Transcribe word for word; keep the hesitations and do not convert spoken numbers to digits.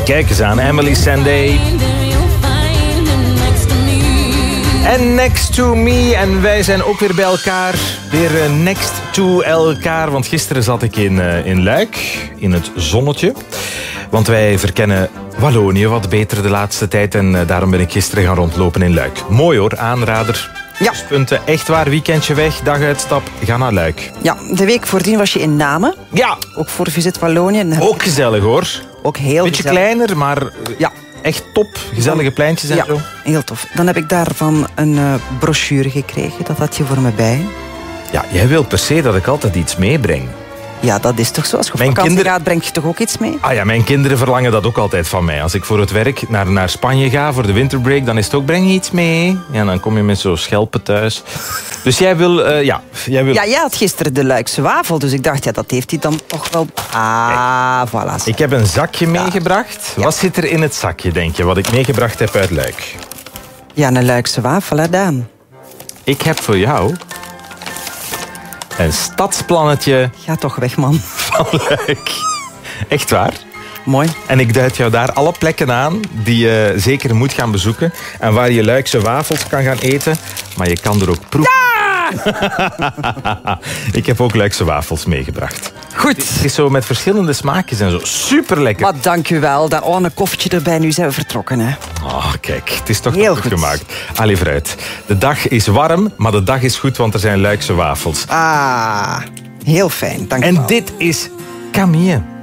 Kijk eens aan, Emily Sandé. En Next to Me. En wij zijn ook weer bij elkaar. Weer uh, next to elkaar. Want gisteren zat ik in, uh, in Luik, in het zonnetje. Want wij verkennen Wallonië wat beter de laatste tijd. En uh, daarom ben ik gisteren gaan rondlopen in Luik. Mooi hoor, aanrader. Ja. Punten, echt waar, weekendje weg, daguitstap, ga naar Luik. Ja, de week voordien was je in Namen. Ja. Ook voor Visit Wallonië. Ook gezellig hoor. Ook heel Beetje gezellig. kleiner, maar Ja. echt top. Gezellige pleintjes en ja, zo. heel tof. Dan heb ik daarvan een uh, brochure gekregen. Dat had je voor me bij. Ja, jij wilt per se dat ik altijd iets meebreng. Ja, dat is toch zo. Als je op Mijn vakantie kinder- gaat, breng je toch ook iets mee? Ah ja, mijn kinderen verlangen dat ook altijd van mij. Als ik voor het werk naar, naar Spanje ga voor de winterbreak, dan is het ook, breng je iets mee? Ja, dan kom je met zo'n schelpen thuis. Dus jij wil, uh, ja, jij wil... Ja, jij had gisteren de Luikse wafel, dus ik dacht, ja, dat heeft hij dan toch wel... Ah, voilà. Ik heb een zakje meegebracht. Ja. Wat zit er in het zakje, denk je, wat ik meegebracht heb uit Luik? Ja, een Luikse wafel, hè, Daan? Ik heb voor jou een stadsplannetje Ga toch weg, man. van Luik. Echt waar? Mooi. En ik duid jou daar alle plekken aan die je zeker moet gaan bezoeken. En waar je Luikse wafels kan gaan eten. Maar je kan er ook proeven. Ja! Ik heb ook Luikse wafels meegebracht. Goed. Het is zo met verschillende smaakjes en zo. Super lekker. Maar dank u wel. Daar, oh, een koffietje erbij. Nu zijn we vertrokken, hè. Oh, kijk, het is toch Heel goed goed. gemaakt. Allee, vooruit. De dag is warm, maar de dag is goed, want er zijn Luikse wafels. Ah, heel fijn. Dank u En wel. dit is Camille.